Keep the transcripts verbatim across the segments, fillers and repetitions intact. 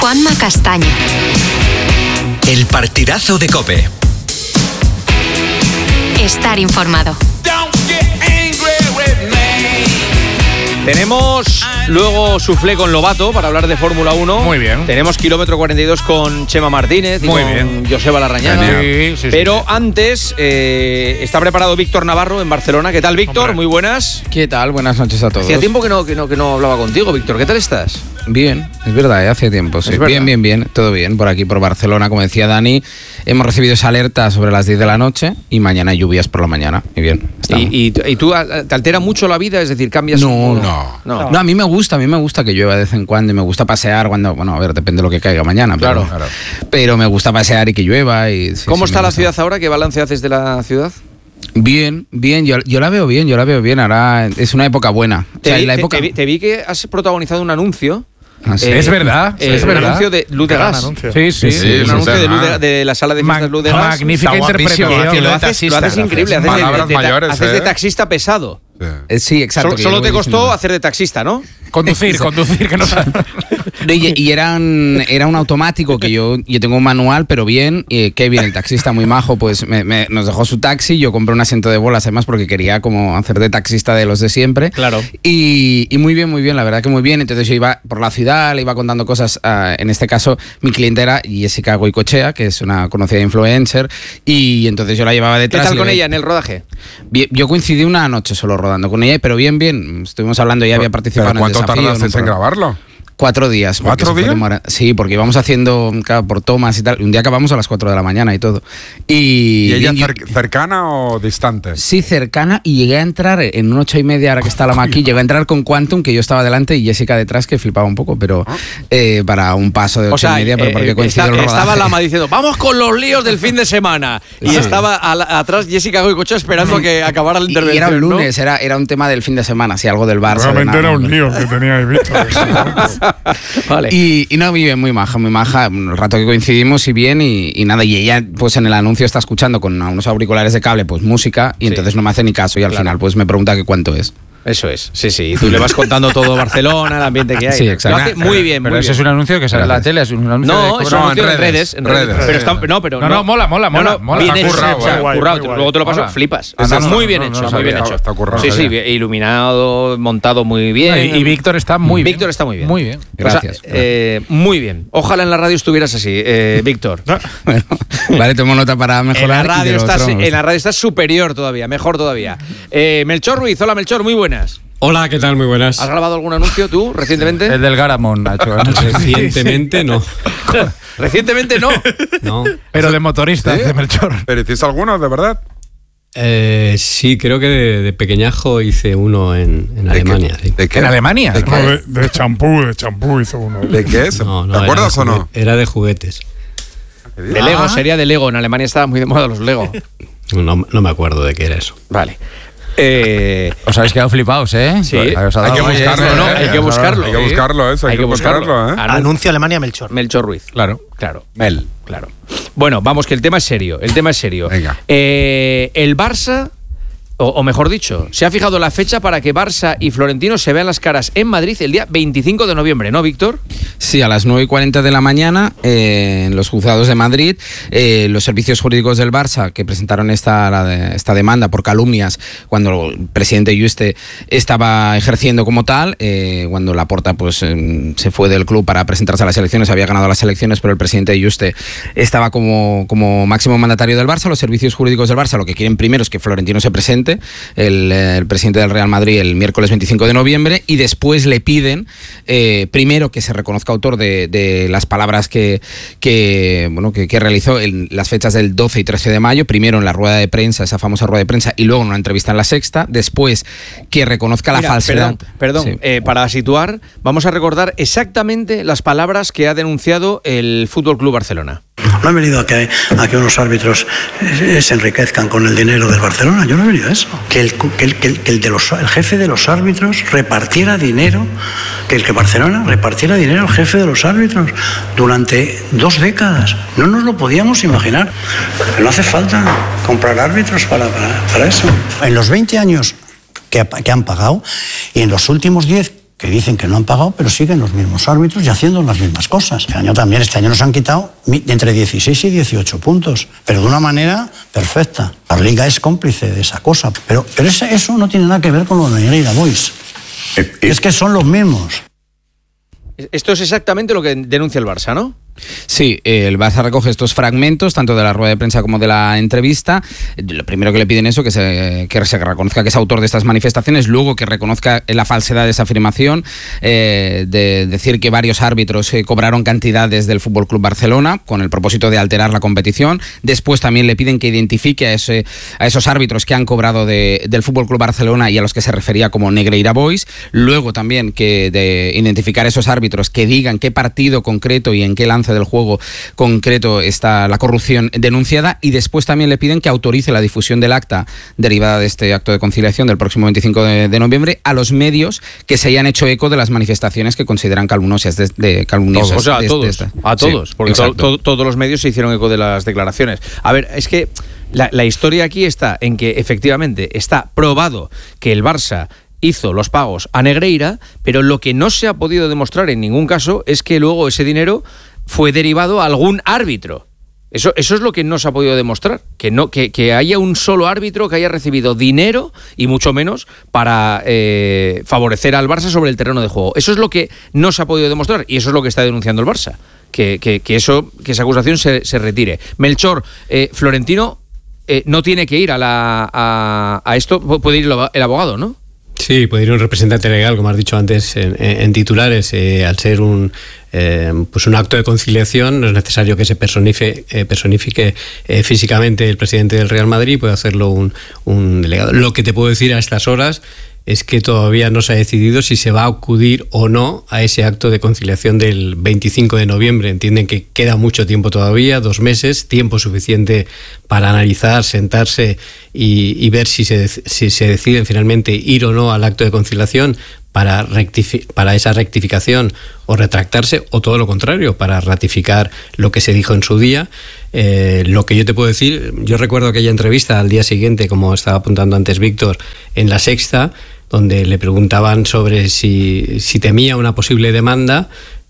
Juanma Castaño. El partidazo de COPE. Estar informado. Tenemos luego Suflé con Lobato para hablar de Fórmula uno. Muy bien. Tenemos Kilómetro cuarenta y dos con Chema Martínez y Muy con bien. Joseba Larrañaga. Sí, sí, Pero sí, sí. antes eh, está preparado Víctor Navarro en Barcelona. ¿Qué tal, Víctor? Hombre. Muy buenas. ¿Qué tal? Buenas noches a todos. Hacía tiempo que no, que, no, que no hablaba contigo, Víctor. ¿Qué tal estás? Bien, es verdad, ¿eh? Hace tiempo, sí. Es verdad. Bien, bien, bien, todo bien. Por aquí, por Barcelona, como decía Dani, hemos recibido esa alerta sobre las diez de la noche y mañana hay lluvias por la mañana. Y bien, estamos. ¿Y, y, y tú a- te altera mucho la vida? Es decir, cambias... No, no. No. no, a mí me gusta, a mí me gusta que llueva de vez en cuando y me gusta pasear cuando, bueno, a ver, depende de lo que caiga mañana, pero, Claro. claro. pero me gusta pasear y que llueva. Y, sí, ¿Cómo sí, está me la gusta. ciudad ahora? ¿Qué balance haces de la ciudad? Bien, bien, yo, yo la veo bien, yo la veo bien, ahora es una época buena. O Te, sea, vi, y la te- época... te vi- te vi que has protagonizado un anuncio. Ah, sí. Eh, Es verdad, eh, es un verdad. anuncio de Luz de Gran Gas. anuncio. Sí, sí, Sí, sí. sí, Un sí, anuncio sí, de, sí. Luz de, de la sala de fiestas Mag- Luz de Gas. magnífica Está guapísimo, interpretación. que Que lo de haces, taxista, lo haces lo increíble. haces. Haces, de, Palabras de- de- mayores, haces de ¿eh? taxista pesado. Eh, Sí, exacto. Solo, que yo solo lo te voy costó diciendo. hacer de taxista, ¿no? Conducir, conducir, que no sabe. No, Y, y era, un, era un automático que yo, yo tengo un manual, pero bien. Y Kevin, el taxista muy majo, pues me- me- nos dejó su taxi. Yo compré un asiento de bolas, además, porque quería como hacer de taxista de los de siempre. Claro. Y, y muy bien, muy bien, la verdad que muy bien. Entonces yo iba por la ciudad, le iba contando cosas. ah, en este caso, mi cliente era Jessica Goicoechea, que es una conocida influencer. Y entonces yo la llevaba ¿Qué detrás. tal y con le- ella en el rodaje? Bien, yo coincidí una noche solo rodando con ella, pero bien, bien. Estuvimos hablando, ya había participado ¿Pero en el cuánto desafío. tardaste en programa. grabarlo? Cuatro días. porque ¿Cuatro se fue días? demora- Sí, porque íbamos haciendo, claro, por tomas y tal. Un día acabamos a las cuatro de la mañana y todo. Y, ¿Y ella bien, yo- cer- cercana o distante? sí, cercana, y llegué a entrar en un ocho y media, ahora que está la maqui, llegué a entrar con Quantum, que yo estaba delante, y Jessica detrás, que flipaba un poco, pero eh, para un paso de O ocho sea, y media, pero eh, porque eh, coincidió está- el rodaje. estaba Lama diciendo, vamos con los líos del fin de semana. Y Sí. estaba a la- atrás Jessica Goicoechea esperando a que acabara la Y- intervención. Y era un ¿no? lunes, era, era un tema del fin de semana, sí, algo del Barça. de Realmente nada, era un ¿no? lío que tenía ahí visto. Vale. Y, y no, muy bien, muy maja, muy maja. El rato que coincidimos y bien, y, y nada. Y ella, pues en el anuncio está escuchando con unos auriculares de cable, pues música, y Sí. entonces no me hace ni caso. Y al Claro. final, pues me pregunta que cuánto es. Eso es, sí, sí. Y tú le vas contando todo Barcelona, el ambiente que hay. Sí, exacto. Lo hace muy bien, Pero muy ese bien. es un anuncio que sale en la Gracias. tele, es un anuncio de No, cobro. es un No, anuncio en en redes, redes, en redes. redes. Pero está, no, pero No, no, mola, mola, mola, mola. Bien Está hecho, currado, o sea, eh. Guay, currado. muy guay. Luego te lo paso, Mola. flipas. Ese Está no, muy bien no, no hecho, lo muy bien sabía. hecho. Está currado. Sí, sí, Sabía. iluminado, montado muy bien. Y, y Víctor está muy bien. Víctor está muy bien. Muy bien. Gracias. O sea, eh, muy bien. Ojalá en la radio estuvieras así, eh, Víctor. Bueno, vale, tomo nota para En la, mejorar. y de radio lo estás, otro, en la radio estás superior todavía, mejor todavía. Eh, Melchor Ruiz, hola Melchor, muy buenas. Hola, ¿qué tal? Muy buenas. ¿Has grabado algún anuncio tú recientemente? El del Garamond, Nacho. Recientemente no. Recientemente no. No. Pero de motorista, ¿Sí? de Melchor. ¿Pero hiciste alguno, de verdad? Eh, sí, creo que de, de pequeñajo hice uno en, en ¿De Alemania. qué? sí. ¿De qué? ¿En Alemania? ¿De qué? No, de, de champú, de champú hizo uno. ¿De qué es? No, no, ¿Te era acuerdas de o no? jugue- Era de juguetes. De Lego, sería de Lego. En Alemania estaban muy de moda los Lego. No, no me acuerdo de qué era eso. Vale. Eh, Os habéis quedado flipados, ¿eh? Sí. Os ha Hay dado- que Oye, buscarlo, no, no, ¿eh? hay que buscarlo. Hay que buscarlo, eso. Hay, que buscarlo, ¿eh? Anun- Anuncio Alemania Melchor. Melchor Ruiz. Claro. Claro, Mel. claro. Bueno, vamos, que el tema es serio. El tema es serio. Venga. Eh, el Barça, o, o mejor dicho, se ha fijado la fecha para que Barça y Florentino se vean las caras en Madrid el día veinticinco de noviembre, ¿no, Víctor? Sí, a las nueve y cuarenta de la mañana, eh, en los juzgados de Madrid, eh, los servicios jurídicos del Barça, que presentaron esta, la de- esta demanda por calumnias cuando el presidente Yuste estaba ejerciendo como tal, eh, cuando Laporta pues, eh, se fue del club para presentarse a las elecciones, había ganado las elecciones, pero el presidente Yuste estaba como, como máximo mandatario del Barça. Los servicios jurídicos del Barça lo que quieren primero es que Florentino se presente, el, eh, el presidente del Real Madrid, el miércoles veinticinco de noviembre, y después le piden eh, primero que se reconozca autor de, de las palabras que, que, bueno, que, que realizó en las fechas del doce y trece de mayo, primero en la rueda de prensa, esa famosa rueda de prensa, y luego en una entrevista en La Sexta, después que reconozca la Mira, falsedad. Perdón, perdón, Sí. eh, para situar, vamos a recordar exactamente las palabras que ha denunciado el Fútbol Club Barcelona. No he venido a que, a que unos árbitros eh, se enriquezcan con el dinero del Barcelona. Yo no he venido a eso. Que el, que el, que el, que el de los, el jefe de los árbitros repartiera dinero, que el que Barcelona repartiera dinero al jefe de los árbitros durante dos décadas. No nos lo podíamos imaginar. No hace falta comprar árbitros para, para, para eso. En los veinte años que, que han pagado y en los últimos diez que dicen que no han pagado, pero siguen los mismos árbitros y haciendo las mismas cosas. Este año también, este año nos han quitado entre dieciséis y dieciocho puntos, pero de una manera perfecta. La Liga es cómplice de esa cosa, pero, pero ese, eso no tiene nada que ver con lo de Negreira Boys. Eh, eh. Es que son los mismos. Esto es exactamente lo que denuncia el Barça, ¿no? Sí, el Barça recoge estos fragmentos, tanto de la rueda de prensa como de la entrevista. Lo primero que le piden es eso, que se, que se reconozca que es autor de estas manifestaciones, luego que reconozca la falsedad de esa afirmación, eh, de decir que varios árbitros eh, cobraron cantidades del F C Barcelona con el propósito de alterar la competición. Después también le piden que identifique a, ese, a esos árbitros que han cobrado de, del F C Barcelona y a los que se refería como Negreira Boys. Luego también que de identificar a esos árbitros que digan qué partido concreto y en qué lance del juego concreto está la corrupción denunciada, y después también le piden que autorice la difusión del acta derivada de este acto de conciliación del próximo veinticinco de, de noviembre a los medios que se hayan hecho eco de las manifestaciones que consideran calumniosas de, de calumniosas. O sea, a de, todos, de esta. a todos, sí, porque to, to, todos los medios se hicieron eco de las declaraciones. A ver, es que la, la historia aquí está en que efectivamente está probado que el Barça hizo los pagos a Negreira, pero lo que no se ha podido demostrar en ningún caso es que luego ese dinero fue derivado a algún árbitro. Eso, eso es lo que no se ha podido demostrar, que no que, que haya un solo árbitro que haya recibido dinero, y mucho menos para eh, favorecer al Barça sobre el terreno de juego. Eso es lo que no se ha podido demostrar, y eso es lo que está denunciando el Barça, que, que, que, eso, que esa acusación se, se retire. Melchor, eh, Florentino eh, no tiene que ir a, la, a, a esto, puede ir el abogado, ¿no? Sí, puede ir un representante legal, como has dicho antes en, en titulares, eh, al ser un eh, pues un acto de conciliación, no es necesario que se personifique, eh, personifique eh, físicamente el presidente del Real Madrid, puede hacerlo un, un delegado. Lo que te puedo decir a estas horas es que todavía no se ha decidido si se va a acudir o no a ese acto de conciliación del veinticinco de noviembre. Entienden que queda mucho tiempo todavía, dos meses, tiempo suficiente para analizar, sentarse y, y ver si se, si se deciden finalmente ir o no al acto de conciliación para, rectifi- para esa rectificación o retractarse, o todo lo contrario, para ratificar lo que se dijo en su día. Eh, lo que yo te puedo decir, yo recuerdo aquella entrevista al día siguiente, como estaba apuntando antes Víctor, en La Sexta, donde le preguntaban sobre si, si temía una posible demanda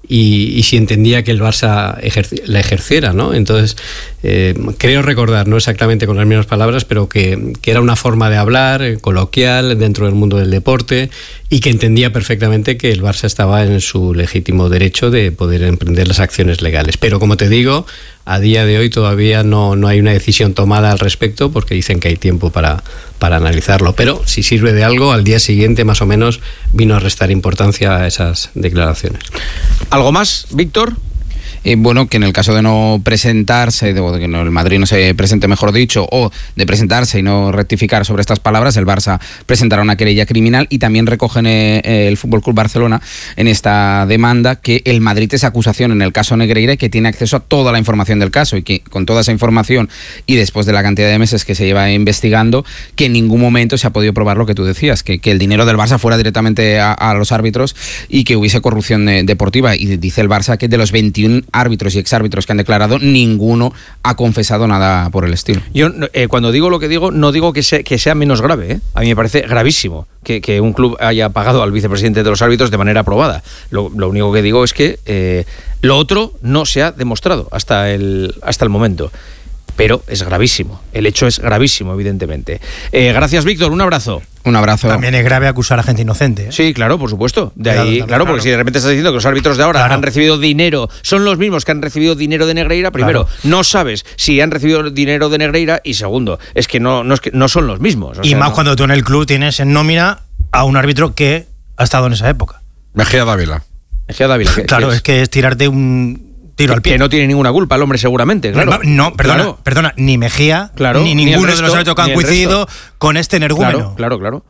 y, y si entendía que el Barça ejerci- la ejerciera, ¿no? Entonces, eh, creo recordar, no exactamente con las mismas palabras, pero que, que era una forma de hablar eh, coloquial dentro del mundo del deporte, y que entendía perfectamente que el Barça estaba en su legítimo derecho de poder emprender las acciones legales. Pero, como te digo, a día de hoy todavía no, no hay una decisión tomada al respecto, porque dicen que hay tiempo para, para analizarlo. Pero si sirve de algo, al día siguiente más o menos vino a restar importancia a esas declaraciones. ¿Algo más, Víctor? Eh, bueno, que en el caso de no presentarse, de, o de que no, el Madrid no se presente, mejor dicho, o de presentarse y no rectificar sobre estas palabras, el Barça presentará una querella criminal, y también recogen eh, el F C Barcelona en esta demanda que el Madrid es acusación en el caso Negreira y que tiene acceso a toda la información del caso, y que con toda esa información y después de la cantidad de meses que se lleva investigando, que en ningún momento se ha podido probar lo que tú decías, que, que el dinero del Barça fuera directamente a, a los árbitros y que hubiese corrupción eh, deportiva. Y dice el Barça que de los veintiún árbitros y exárbitros que han declarado, ninguno ha confesado nada por el estilo. Yo eh, cuando digo lo que digo, no digo que sea, que sea menos grave, ¿eh? A mí me parece gravísimo que, que un club haya pagado al vicepresidente de los árbitros de manera aprobada. Lo, lo único que digo es que eh, lo otro no se ha demostrado hasta el, hasta el momento. Pero es gravísimo, el hecho es gravísimo, evidentemente. Eh, gracias, Víctor, un abrazo. Un abrazo. También es grave acusar a gente inocente, ¿eh? Sí, claro, por supuesto. De Claro, ahí, claro, claro, porque claro. si de repente estás diciendo que los árbitros de ahora Claro. han recibido dinero, son los mismos que han recibido dinero de Negreira, primero, Claro. no sabes si han recibido dinero de Negreira, y segundo, es que no, no, es que no son los mismos. O Y sea, más no. cuando tú en el club tienes en nómina a un árbitro que ha estado en esa época. Mejía Dávila. Mejía Dávila, ¿qué- Claro, qué es que es tirarte un tiro que, al pie. que no tiene ninguna culpa el hombre, seguramente, claro. No, perdona, Claro. perdona, ni Mejía, Claro, ni ni el ninguno resto, de los árbitros que ni han el coincidido resto. con este energúmeno. Claro, claro, claro.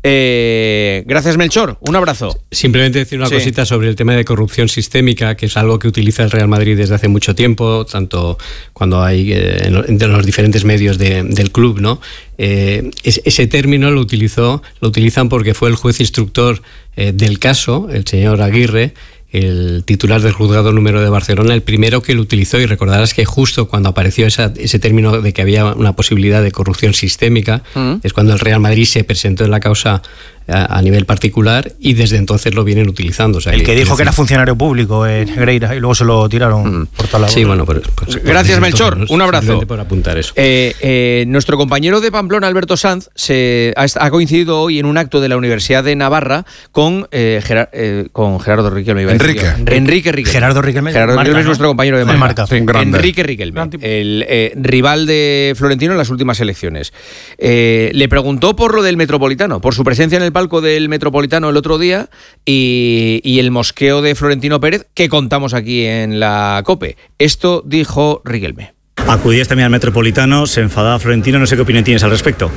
Eh, gracias, Melchor, un abrazo. Simplemente decir una Sí. cosita sobre el tema de corrupción sistémica, que es algo que utiliza el Real Madrid desde hace mucho tiempo, tanto cuando hay eh, en lo- entre los diferentes medios de- del club, ¿no? Eh, es- ese término lo utilizó, lo utilizan porque fue el juez instructor eh, del caso, el señor Aguirre, el titular del juzgado número de Barcelona, el primero que lo utilizó, y recordarás que justo cuando apareció esa, ese término de que había una posibilidad de corrupción sistémica, Mm. es cuando el Real Madrid se presentó en la causa a, a nivel particular y desde entonces lo vienen utilizando. O sea, el que dijo decir, que era funcionario público en Negreira y luego se lo tiraron mm. por toda la boca. Sí, bueno, pues, pues, gracias, Melchor. Un abrazo. Por apuntar eso. Eh, eh, nuestro compañero de Pamplona, Alberto Sanz, se ha, ha coincidido hoy en un acto de la Universidad de Navarra con, eh, Gerar, eh, con Gerardo Riquelme. Enrique. Enrique. Enrique Riquelme. Gerardo Riquelme. Gerardo Marca, Riquelme es ¿no? nuestro compañero de Marca. Marca. Sí, Enrique Riquelme, el eh, rival de Florentino en las últimas elecciones. Eh, le preguntó por lo del Metropolitano, por su presencia en el palco del Metropolitano el otro día y, y el mosqueo de Florentino Pérez que contamos aquí en la COPE. Esto dijo Riquelme. Acudías también al Metropolitano, se enfadaba Florentino, no sé qué opinión tienes al respecto.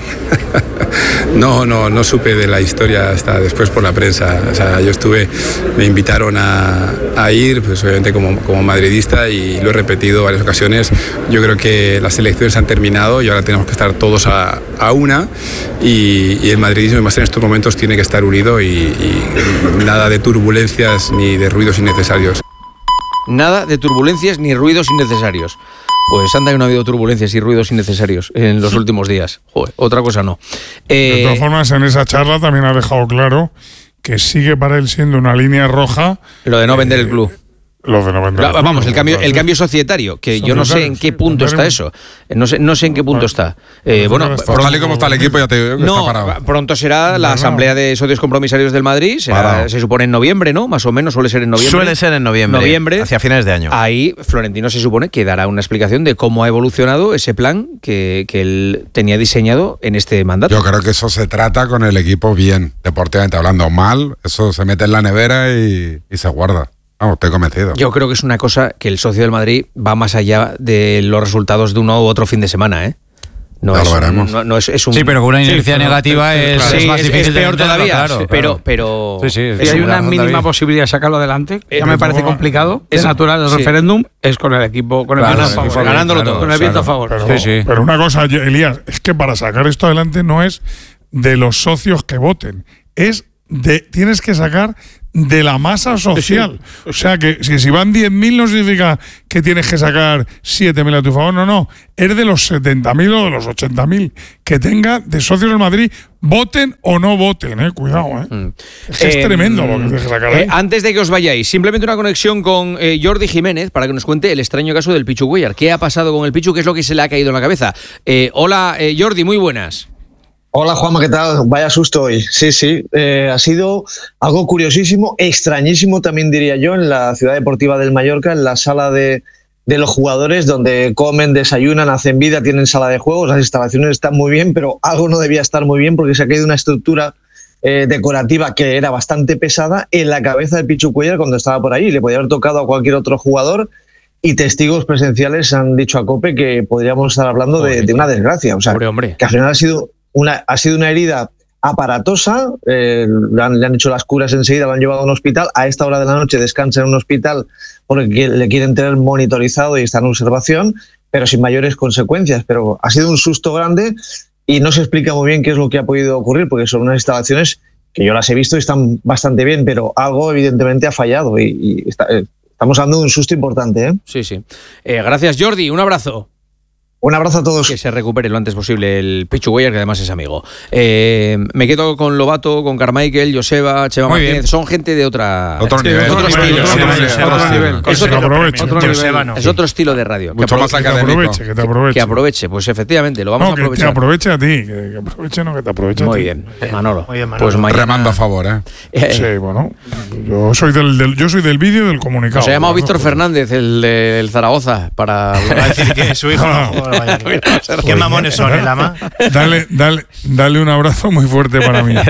No, no, no supe de la historia hasta después por la prensa. O sea, yo estuve, me invitaron a, a ir, pues obviamente como, como madridista y lo he repetido varias ocasiones. Yo creo que las elecciones han terminado y ahora tenemos que estar todos a, a una y, y el madridismo, y más en estos momentos, tiene que estar unido y, y nada de turbulencias ni de ruidos innecesarios. Nada de turbulencias ni ruidos innecesarios. Pues anda que no ha habido turbulencias y ruidos innecesarios en los últimos días. Joder, otra cosa no. Eh, de todas formas, en esa charla también ha dejado claro que sigue para él siendo una línea roja. Lo de no vender eh, el club. Lo de no vender el club. Vamos, el cambio, el cambio societario, que yo no sé en qué punto está eso. No sé, no sé en qué punto está. Eh, bueno, por tal y como está el equipo, ya te digo que no, está parado. Pronto será la asamblea de socios compromisarios del Madrid. Será, se supone en noviembre, ¿no? Más o menos suele ser en noviembre. Suele ser en noviembre. Noviembre. Hacia finales de año. Ahí Florentino se supone que dará una explicación de cómo ha evolucionado ese plan que, que él tenía diseñado en este mandato. Yo creo que eso se trata con el equipo bien, deportivamente hablando. Mal, eso se mete en la nevera y, y se guarda. Vamos, estoy convencido. Yo creo que es una cosa que el socio del Madrid va más allá de los resultados de uno u otro fin de semana, ¿eh? No, ya es, lo veremos. Un, no, no es, es un, sí, pero con una inercia sí, negativa pero, es, claro, es sí, más es, difícil es peor de todavía. claro, pero, claro. pero sí, sí, si hay una mínima David. posibilidad de sacarlo adelante, Eh, ya me parece complicado. Es natural el sí. referéndum, es con el equipo, con el claro, viento a favor. ganándolo todo. Con el viento a favor. Pero, sí, sí. pero una cosa, Elías, es que para sacar esto adelante no es de los socios que voten, es de tienes que sacar de la masa social. O sea, que si, si van diez mil no significa que tienes que sacar siete mil a tu favor, no, no. Es de los setenta mil o de los ochenta mil que tenga de socios del Madrid, voten o no voten, eh. Cuidado, eh. Mm. Es, que eh, es tremendo lo que tienes que sacar ahí. Eh, antes de que os vayáis, simplemente una conexión con eh, Jordi Jiménez para que nos cuente el extraño caso del Pichu Cuéllar. ¿Qué ha pasado con el Pichu? ¿Qué es lo que se le ha caído en la cabeza? Eh, hola, eh, Jordi, muy buenas. Hola Juanma, ¿qué tal? Vaya susto hoy. Sí, sí, eh, ha sido algo curiosísimo, extrañísimo también diría yo, en la ciudad deportiva del Mallorca, en la sala de, de los jugadores, donde comen, desayunan, hacen vida, tienen sala de juegos, las instalaciones están muy bien, pero algo no debía estar muy bien porque se ha caído una estructura eh, decorativa que era bastante pesada en la cabeza del Pichu Cuéllar cuando estaba por ahí. Le podía haber tocado a cualquier otro jugador y testigos presenciales han dicho a COPE que podríamos estar hablando de, de una desgracia. O sea, hombre, hombre. que al final ha sido... Una, ha sido una herida aparatosa, eh, le, han, le han hecho las curas enseguida, lo han llevado a un hospital, a esta hora de la noche descansa en un hospital porque le quieren tener monitorizado y está en observación, pero sin mayores consecuencias. Pero ha sido un susto grande y no se explica muy bien qué es lo que ha podido ocurrir, porque son unas instalaciones que yo las he visto y están bastante bien, pero algo evidentemente ha fallado y, y está, eh, estamos hablando de un susto importante, ¿eh? Sí, sí. Eh, gracias, Jordi, un abrazo. Un abrazo a todos. Que se recupere lo antes posible el Pichu Cuéllar, que además es amigo. Eh, me quedo con Lobato, con Carmichael, Joseba, Chema Muy Martínez. bien. Son gente de otra... Otro nivel. Otro estilo. Otro nivel. Es otro- Otro Es otro estilo de radio. Mucho más académico. Que te aproveche, que te aproveche. Que aproveche, pues efectivamente, lo vamos no, a que aprovechar. te aproveche a ti, que, que aproveche, no que te aproveche Muy a ti. bien, Manolo. Muy bien, Manolo. Pues mañana... Remando a favor, ¿eh? Eh, Sí, bueno, yo soy del, del yo soy del vídeo y del comunicado. Se ha llamado ¿no? Víctor Fernández, el del Zaragoza, para... Va a decir que su hijo no juega al Bayern. Qué mamones son, ¿eh, Lama? Dale, dale, dale un abrazo muy fuerte para mí.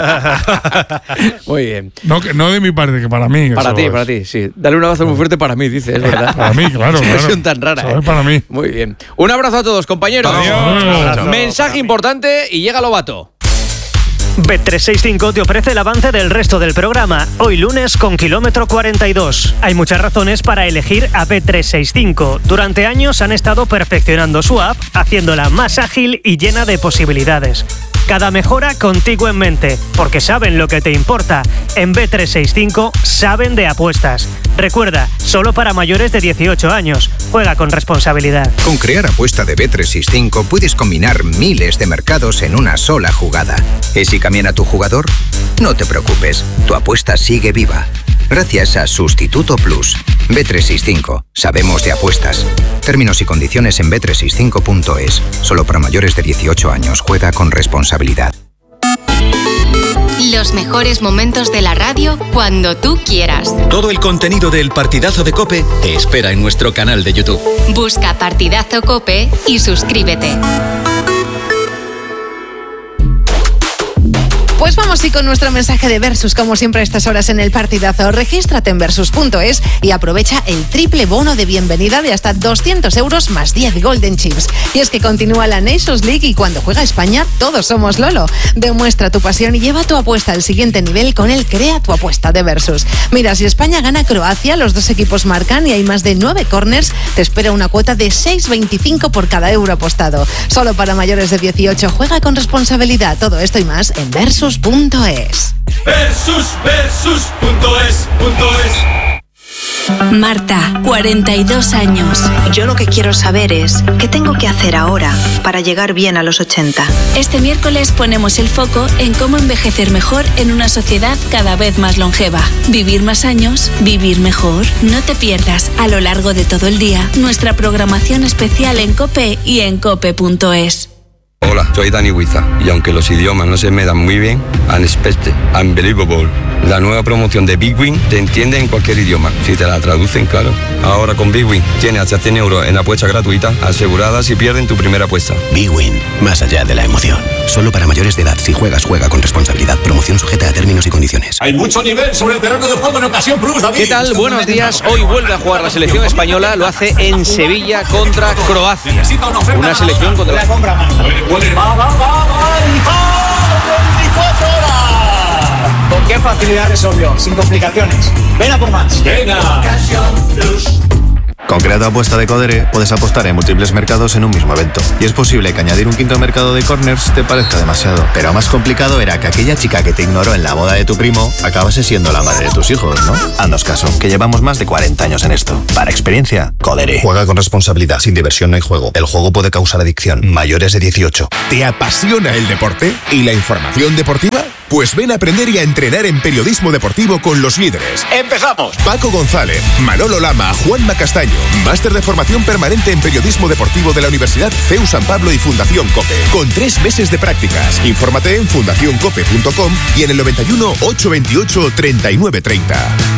Muy bien. No, que, no de mi parte, que para mí. Para eso ti, es. para ti, sí. Dale un abrazo muy fuerte para mí, dice, es verdad. Para mí, claro, Es una expresión claro. tan rara. Eso ¿eh? es para mí. Muy bien. Un abrazo a todos, compañeros. Adiós. Mensaje importante y llega Lobato. Bet trescientos sesenta y cinco te ofrece el avance del resto del programa, hoy lunes con kilómetro cuarenta y dos. Hay muchas razones para elegir a Bet trescientos sesenta y cinco. Durante años han estado perfeccionando su app, haciéndola más ágil y llena de posibilidades. Cada mejora contigo en mente, porque saben lo que te importa. En B trescientos sesenta y cinco saben de apuestas. Recuerda, solo para mayores de dieciocho años. Juega con responsabilidad. Con Crear Apuesta de B trescientos sesenta y cinco puedes combinar miles de mercados en una sola jugada. ¿Y si cambian a tu jugador? No te preocupes, tu apuesta sigue viva. Gracias a Sustituto Plus. B trescientos sesenta y cinco. Sabemos de apuestas. Términos y condiciones en b trescientos sesenta y cinco punto es. Solo para mayores de dieciocho años. Juega con responsabilidad. Los mejores momentos de la radio cuando tú quieras. Todo el contenido del Partidazo de COPE te espera en nuestro canal de YouTube. Busca Partidazo COPE y suscríbete. Pues vamos y con nuestro mensaje de Versus, como siempre a estas horas en el Partidazo. Regístrate en versus punto es y aprovecha el triple bono de bienvenida de hasta doscientos euros más diez Golden Chips. Y es que continúa la Nations League y cuando juega España, todos somos Lolo. Demuestra tu pasión y lleva tu apuesta al siguiente nivel con el Crea tu apuesta de Versus. Mira, si España gana a Croacia, los dos equipos marcan y hay más de nueve corners, te espera una cuota de seis veinticinco por cada euro apostado. Solo para mayores de dieciocho, juega con responsabilidad. Todo esto y más en versus punto es. Versus, versus punto es, punto es. Marta, cuarenta y dos años. Yo lo que quiero saber es, ¿qué tengo que hacer ahora para llegar bien a los ochenta? Este miércoles ponemos el foco en cómo envejecer mejor en una sociedad cada vez más longeva. Vivir más años, vivir mejor. No te pierdas a lo largo de todo el día nuestra programación especial en COPE y en cope punto es. Hola, soy Dani Huiza y aunque los idiomas no se me dan muy bien, Unexpected, Unbelievable, la nueva promoción de Big Win te entiende en cualquier idioma, si te la traducen, claro. Ahora con Big Win tienes hasta cien euros en apuestas gratuitas aseguradas si pierden tu primera apuesta. Big Win, más allá de la emoción. Solo para mayores de edad. Si juegas, juega con responsabilidad. Promoción sujeta a términos y condiciones. Hay mucho nivel sobre el terreno de juego en Ocasión Plus, David. ¿Qué tal? Buenos días. Hoy vuelve a jugar la selección española. Lo hace en Sevilla contra Croacia. Una selección contra la compra más. ¿Con qué facilidad resolvió? Sin complicaciones. Ven a por más. Venga. Con Crea tu apuesta de Codere puedes apostar en múltiples mercados en un mismo evento. Y es posible que añadir un quinto mercado de corners te parezca demasiado. Pero más complicado era que aquella chica que te ignoró en la boda de tu primo acabase siendo la madre de tus hijos, ¿no? Haznos caso, que llevamos más de cuarenta años en esto. Para experiencia, Codere. Juega con responsabilidad. Sin diversión no hay juego. El juego puede causar adicción. Mayores de dieciocho. ¿Te apasiona el deporte y la información deportiva? Pues ven a aprender y a entrenar en periodismo deportivo con los líderes. ¡Empezamos! Paco González, Manolo Lama, Juanma Castaño. Máster de formación permanente en periodismo deportivo de la Universidad C E U San Pablo y Fundación COPE. Con tres meses de prácticas. Infórmate en fundación cope punto com y en el noventa y uno, ochocientos veintiocho, treinta y nueve treinta.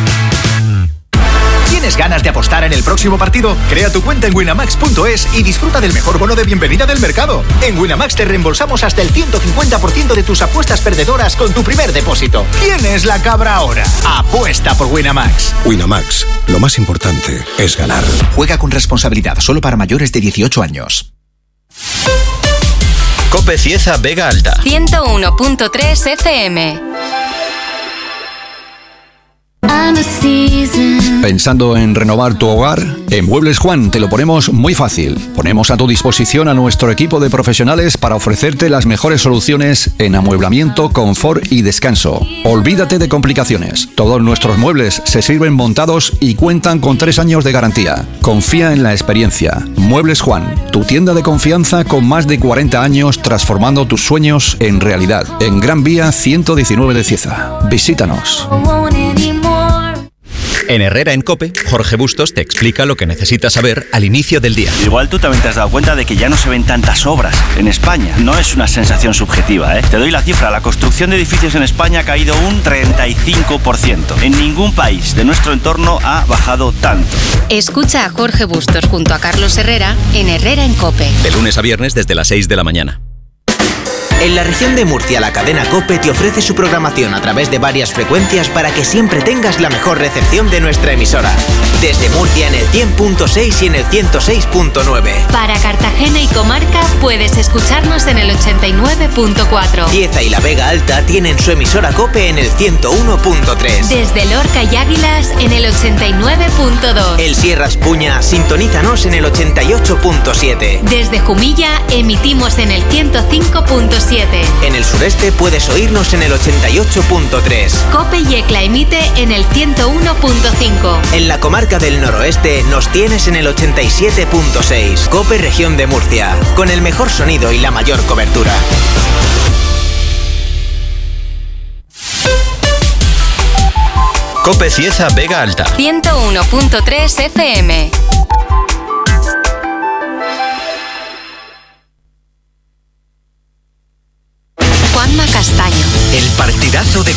¿Tienes ganas de apostar en el próximo partido? Crea tu cuenta en winamax punto es y disfruta del mejor bono de bienvenida del mercado. En Winamax te reembolsamos hasta el ciento cincuenta por ciento de tus apuestas perdedoras con tu primer depósito. ¿Quién es la cabra ahora? Apuesta por Winamax. Winamax, lo más importante es ganar. Juega con responsabilidad, solo para mayores de dieciocho años. COPE Cieza Vega Alta. ciento uno punto tres F M. ¿Pensando en renovar tu hogar? En Muebles Juan te lo ponemos muy fácil. Ponemos a tu disposición a nuestro equipo de profesionales para ofrecerte las mejores soluciones en amueblamiento, confort y descanso. Olvídate de complicaciones. Todos nuestros muebles se sirven montados y cuentan con tres años de garantía. Confía en la experiencia. Muebles Juan, tu tienda de confianza con más de cuarenta años transformando tus sueños en realidad. En Gran Vía ciento diecinueve de Cieza. Visítanos. En Herrera en COPE, Jorge Bustos te explica lo que necesitas saber al inicio del día. Igual tú también te has dado cuenta de que ya no se ven tantas obras en España. No es una sensación subjetiva, ¿eh? Te doy la cifra. La construcción de edificios en España ha caído un treinta y cinco por ciento. En ningún país de nuestro entorno ha bajado tanto. Escucha a Jorge Bustos junto a Carlos Herrera en Herrera en COPE. De lunes a viernes desde las seis de la mañana. En la región de Murcia, la cadena COPE te ofrece su programación a través de varias frecuencias para que siempre tengas la mejor recepción de nuestra emisora. Desde Murcia en el cien punto seis y en el ciento seis punto nueve. Para Cartagena y comarca puedes escucharnos en el ochenta y nueve punto cuatro. Cieza y la Vega Alta tienen su emisora COPE en el ciento uno punto tres. Desde Lorca y Águilas en el ochenta y nueve punto dos. El Sierras Puña, sintonízanos en el ochenta y ocho punto siete. Desde Jumilla emitimos en el ciento cinco punto siete. siete. En el sureste puedes oírnos en el ochenta y ocho punto tres. COPE y ECLA emite en el ciento uno punto cinco. En la comarca del noroeste nos tienes en el ochenta y siete punto seis. COPE Región de Murcia, con el mejor sonido y la mayor cobertura. COPE Cieza Vega Alta. ciento uno punto tres F M. Juanma Castaño. El partidazo de